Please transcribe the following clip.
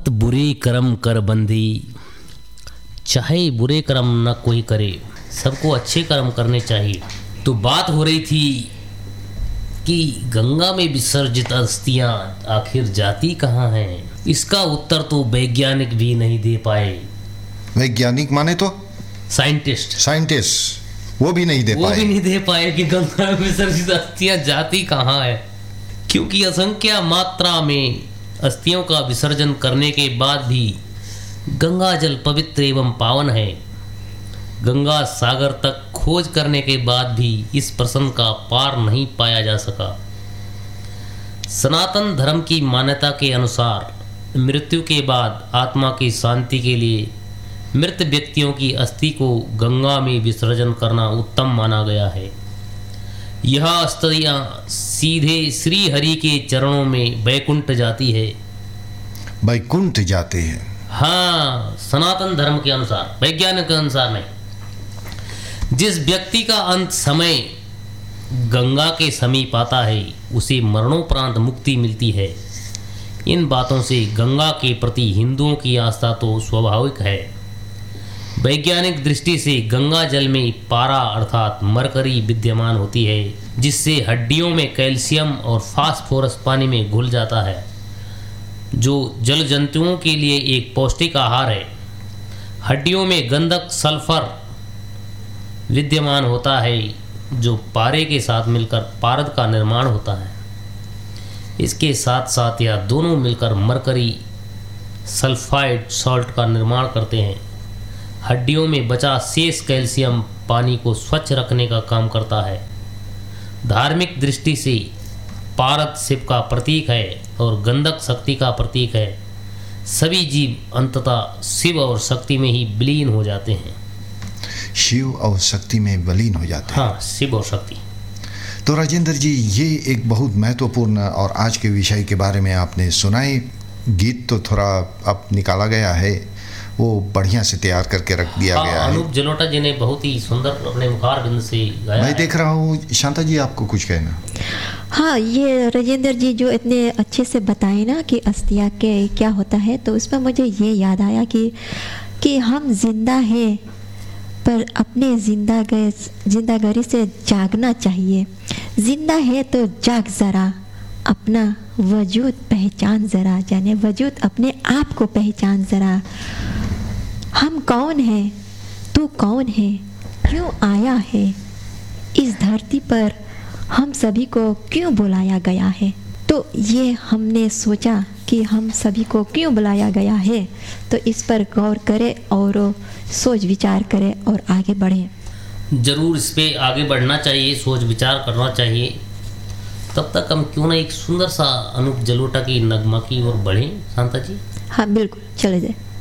मत बुरे कर्म कर बंदी, चाहे बुरे कर्म न कोई करे, सबको अच्छे कर्म करने चाहिए। तो बात हो रही थी कि गंगा में विसर्जित अस्थियां आखिर जाती कहाँ हैं। इसका उत्तर तो वैज्ञानिक भी नहीं दे पाए। वैज्ञानिक माने तो साइंटिस्ट वो भी नहीं दे पाए कि गंगा में विसर्जित अस्थियां जाती कहाँ है, क्योंकि असंख्य मात्रा में अस्थियों का विसर्जन करने के बाद भी गंगा जल पवित्र एवं पावन है। गंगा सागर तक खोज करने के बाद भी इस प्रश्न का पार नहीं पाया जा सका। सनातन धर्म की मान्यता के अनुसार मृत्यु के बाद आत्मा की शांति के लिए मृत व्यक्तियों की अस्थि को गंगा में विसर्जन करना उत्तम माना गया है। यह अस्थियां सीधे श्री हरि के चरणों में वैकुंठ जाती है। वैकुंठ जाते हैं? हाँ, सनातन धर्म के अनुसार, वैज्ञानिक के अनुसार नहीं। जिस व्यक्ति का अंत समय गंगा के समीप आता है उसे मरणोपरांत मुक्ति मिलती है। इन बातों से गंगा के प्रति हिंदुओं की आस्था तो स्वाभाविक है। वैज्ञानिक दृष्टि से गंगा जल में पारा अर्थात मरकरी विद्यमान होती है, जिससे हड्डियों में कैल्शियम और फास्फोरस पानी में घुल जाता है, जो जल जंतुओं के लिए एक पौष्टिक आहार है। हड्डियों में गंधक सल्फर विद्यमान होता है, जो पारे के साथ मिलकर पारद का निर्माण होता है। इसके साथ साथ यह दोनों मिलकर मरकरी सल्फाइड सॉल्ट का निर्माण करते हैं। हड्डियों में बचा शेष कैल्शियम पानी को स्वच्छ रखने का काम करता है। धार्मिक दृष्टि से पारद शिव का प्रतीक है और गंधक शक्ति का प्रतीक है। सभी जीव अंततः शिव और शक्ति में ही विलीन हो जाते हैं। शिव और शक्ति में विलीन हो जाते हैं? हाँ, शिव और शक्ति। तो राजेंद्र जी, ये एक बहुत महत्वपूर्ण और आज के विषय के बारे में आपने सुनाए। गीत तो थोड़ा अब निकाला गया है, वो बढ़िया से तैयार करके रख दिया गया है। अनूप जलोटा जी ने बहुत ही सुंदर अपने मुखार बिंद से गाया। मैं देख रहा हूँ। शांता जी, आपको कुछ कहना? हाँ, ये राजेंद्र जी जो इतने अच्छे से बताए ना कि अस्थियां के क्या होता है, तो उसमें मुझे ये याद आया कि हम जिंदा हैं पर अपने जिंदागरी से जागना चाहिए। जिंदा है तो जाग ज़रा, अपना वजूद पहचान ज़रा, यानी वजूद अपने आप को पहचान ज़रा। हम कौन हैं, तू कौन है, क्यों आया है इस धरती पर, हम सभी को क्यों बुलाया गया है। तो ये हमने सोचा कि हम सभी को क्यों बुलाया गया है, तो इस पर गौर करें और सोच विचार करें और आगे बढ़ें। जरूर इस पे आगे बढ़ना चाहिए, सोच विचार करना चाहिए। तब तक हम क्यों ना एक सुंदर सा अनूप जलोटा की नगमा की ओर बढ़ें। शांता जी? हाँ बिल्कुल, चले जाए।